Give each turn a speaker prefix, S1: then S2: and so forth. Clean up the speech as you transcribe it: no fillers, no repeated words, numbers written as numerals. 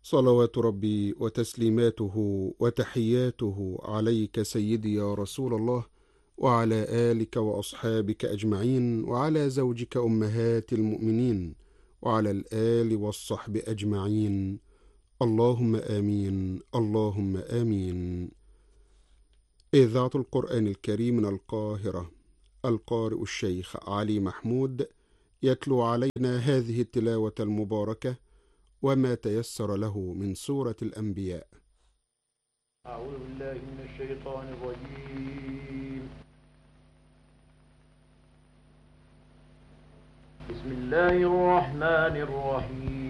S1: صلوات ربي وتسليماته وتحياته عليك سيدي يا رسول الله، وعلى آلك وأصحابك أجمعين، وعلى زوجك أمهات المؤمنين، وعلى الآل والصحب أجمعين. اللهم آمين، اللهم آمين. إذاعة القرآن الكريم من القاهرة، القارئ الشيخ علي محمود يتلو علينا هذه التلاوة المباركة وما تيسر له من سورة الأنبياء.
S2: أعوذ بالله من الشيطان الرجيم. بسم الله الرحمن الرحيم.